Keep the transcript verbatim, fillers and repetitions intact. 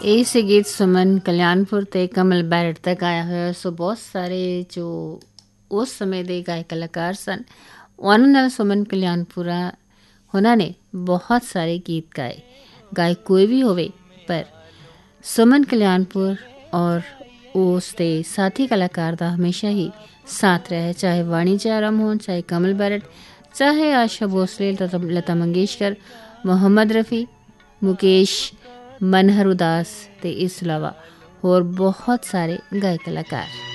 ਇਹ ਸੀ ਗੀਤ ਸੁਮਨ ਕਲਿਆਣਪੁਰ ਤੇ ਕਮਲ ਬੈਰਟ ਦਾ ਗਾਇਆ ਹੋਇਆ। ਸੋ ਬਹੁਤ ਸਾਰੇ ਜੋ ਉਸ ਸਮੇਂ ਦੇ ਗਾਇਕ ਕਲਾਕਾਰ ਸਨ, ਉਹਨਾਂ ਨਾਲ ਸੁਮਨ ਕਲਿਆਣਪੁਰਾ ਉਹਨਾਂ ਨੇ ਬਹੁਤ ਸਾਰੇ ਗੀਤ ਗਾਏ। ਗਾਇਕ ਕੋਈ ਵੀ ਹੋਵੇ, ਪਰ ਸੁਮਨ ਕਲਿਆਣਪੁਰ ਔਰ ਉਸ ਦੇ ਸਾਥੀ ਕਲਾਕਾਰ ਦਾ ਹਮੇਸ਼ਾ ਹੀ ਸਾਥ ਰਿਹਾ, ਚਾਹੇ ਵਾਣੀ ਜੈਰਾਮ ਹੋਣ, ਚਾਹੇ ਕਮਲ ਬੈਰਟ, ਚਾਹੇ ਆਸ਼ਾ ਭੋਸਲੇ, ਲਤਾ ਮੰਗੇਸ਼ਕਰ, ਮੁਹੰਮਦ ਰਫੀ, ਮੁਕੇਸ਼, ਮਨਹਰ ਉਦਾਸ ਤੇ ਇਸ ਤੋਂ ਇਲਾਵਾ ਹੋਰ ਬਹੁਤ ਸਾਰੇ ਗਾਇਕ ਕਲਾਕਾਰ।